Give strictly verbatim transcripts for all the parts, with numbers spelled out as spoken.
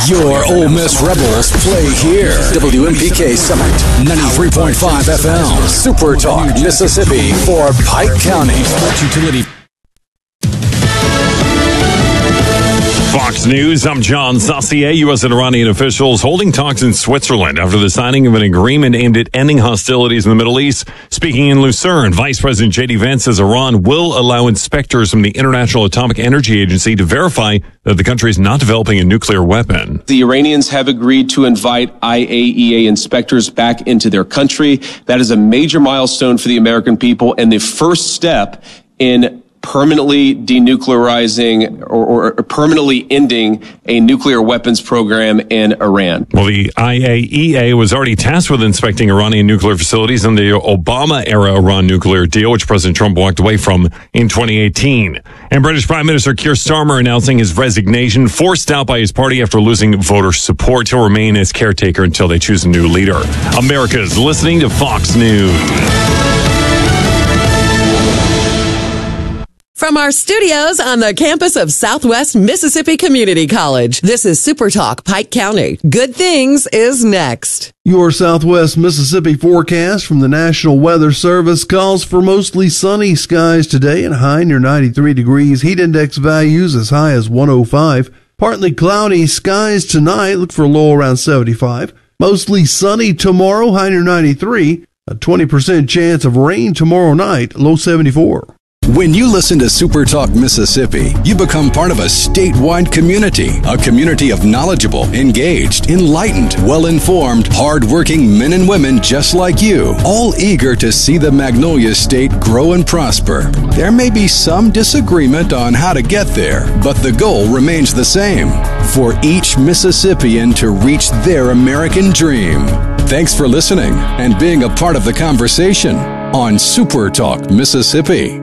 Your Ole Miss Rebels play here. W M P K Summit, ninety-three point five F M, Super Talk, Mississippi for Pike County. Utility. Fox News, I'm John Saucier. U S and Iranian officials holding talks in Switzerland after the signing of an agreement aimed at ending hostilities in the Middle East. Speaking in Lucerne, Vice President J D Vance says Iran will allow inspectors from the International Atomic Energy Agency to verify that the country is not developing a nuclear weapon. The Iranians have agreed to invite I A E A inspectors back into their country. That is a major milestone for the American people and the first step in permanently denuclearizing or, or permanently ending a nuclear weapons program in Iran. Well, the I A E A was already tasked with inspecting Iranian nuclear facilities in the Obama-era Iran nuclear deal, which President Trump walked away from in twenty eighteen. And British Prime Minister Keir Starmer announcing his resignation, forced out by his party after losing voter support. He'll remain as caretaker until they choose a new leader. America's listening to Fox News. From our studios on the campus of Southwest Mississippi Community College, this is Super Talk Pike County. Good Things is next. Your Southwest Mississippi forecast from the National Weather Service calls for mostly sunny skies today and high near ninety-three degrees. Heat index values as high as one oh five. Partly cloudy skies tonight. Look for a low around seventy-five. Mostly sunny tomorrow, high near ninety-three. A twenty percent chance of rain tomorrow night, low seventy-four. When you listen to Super Talk Mississippi, you become part of a statewide community, a community of knowledgeable, engaged, enlightened, well-informed, hard-working men and women just like you, all eager to see the Magnolia State grow and prosper. There may be some disagreement on how to get there, but the goal remains the same, for each Mississippian to reach their American dream. Thanks for listening and being a part of the conversation on Super Talk Mississippi.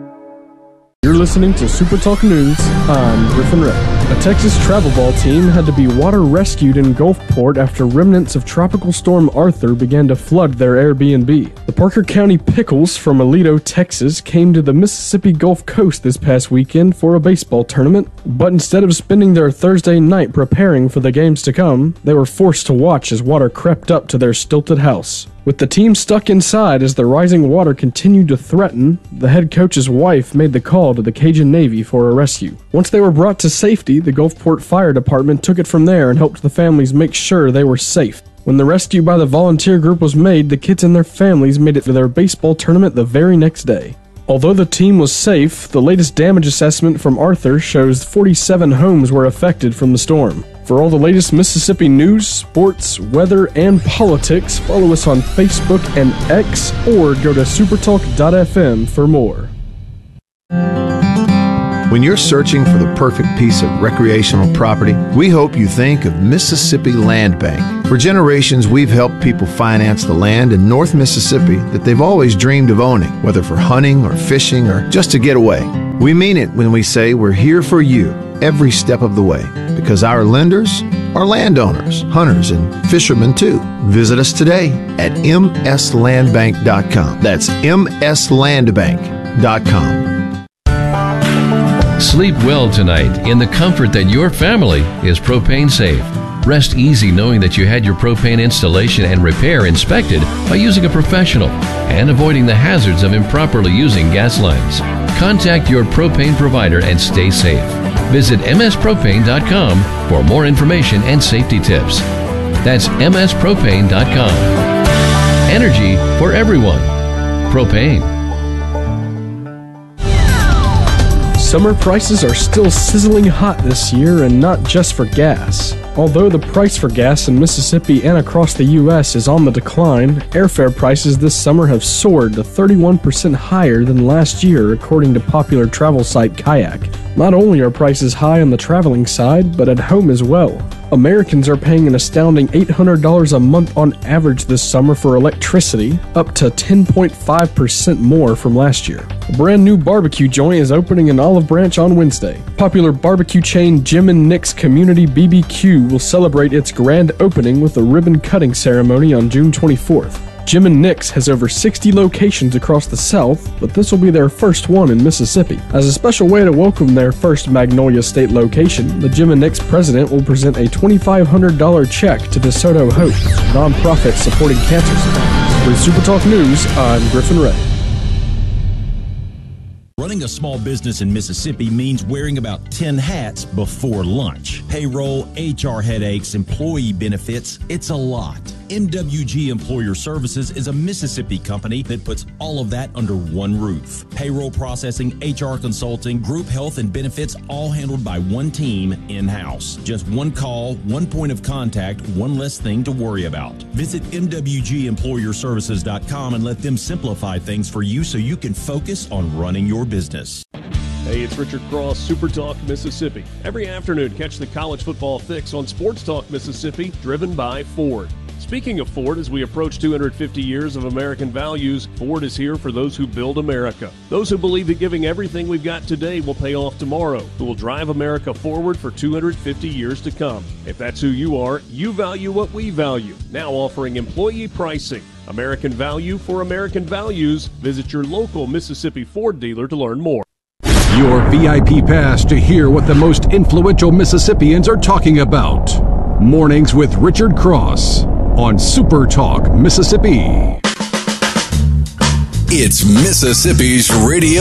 You're listening to Super Talk News. I'm Griffin Ray. A Texas travel ball team had to be water rescued in Gulfport after remnants of Tropical Storm Arthur began to flood their Airbnb. The Parker County Pickles from Aledo, Texas, came to the Mississippi Gulf Coast this past weekend for a baseball tournament, but instead of spending their Thursday night preparing for the games to come, they were forced to watch as water crept up to their stilted house. With the team stuck inside as the rising water continued to threaten, the head coach's wife made the call to the Cajun Navy for a rescue. Once they were brought to safety, the Gulfport Fire Department took it from there and helped the families make sure they were safe. When the rescue by the volunteer group was made, the kids and their families made it to their baseball tournament the very next day. Although the team was safe, the latest damage assessment from Arthur shows forty-seven homes were affected from the storm. For all the latest Mississippi news, sports, weather, and politics, follow us on Facebook and X or go to supertalk dot f m for more. When you're searching for the perfect piece of recreational property, we hope you think of Mississippi Land Bank. For generations, we've helped people finance the land in North Mississippi that they've always dreamed of owning, whether for hunting or fishing or just to get away. We mean it when we say we're here for you every step of the way, because our lenders are landowners, hunters, and fishermen too. Visit us today at m s land bank dot com. That's m s land bank dot com. Sleep well tonight in the comfort that your family is propane safe. Rest easy knowing that you had your propane installation and repair inspected by using a professional and avoiding the hazards of improperly using gas lines. Contact your propane provider and stay safe. Visit m s propane dot com for more information and safety tips. That's m s propane dot com. Energy for everyone. Propane. Summer prices are still sizzling hot this year, and not just for gas. Although the price for gas in Mississippi and across the U S is on the decline, airfare prices this summer have soared to thirty-one percent higher than last year, according to popular travel site Kayak. Not only are prices high on the traveling side, but at home as well. Americans are paying an astounding eight hundred dollars a month on average this summer for electricity, up to ten point five percent more from last year. A brand new barbecue joint is opening in Olive Branch on Wednesday. Popular barbecue chain Jim and Nick's Community B B Q will celebrate its grand opening with a ribbon cutting ceremony on June twenty-fourth. Jim and Nick's has over sixty locations across the South, but this will be their first one in Mississippi. As a special way to welcome their first Magnolia State location, the Jim and Nick's president will present a twenty-five hundred dollars check to DeSoto Hope, a nonprofit supporting cancer survivors. With Super Talk News, I'm Griffin Ray. Running a small business in Mississippi means wearing about ten hats before lunch. Payroll, H R headaches, employee benefits, it's a lot. M W G Employer Services is a Mississippi company that puts all of that under one roof. Payroll processing, H R consulting, group health and benefits, all handled by one team in-house. Just one call, one point of contact, one less thing to worry about. Visit M W G employer services dot com and let them simplify things for you so you can focus on running your business. Hey, it's Richard Cross, Super Talk Mississippi. Every afternoon, catch the college football fix on Sports Talk Mississippi, driven by Ford. Speaking of Ford, as we approach two hundred fifty years of American values, Ford is here for those who build America. Those who believe that giving everything we've got today will pay off tomorrow, who will drive America forward for two hundred fifty years to come. If that's who you are, you value what we value. Now offering employee pricing. American value for American values. Visit your local Mississippi Ford dealer to learn more. Your V I P pass to hear what the most influential Mississippians are talking about. Mornings with Richard Cross on Super Talk Mississippi. It's Mississippi's radio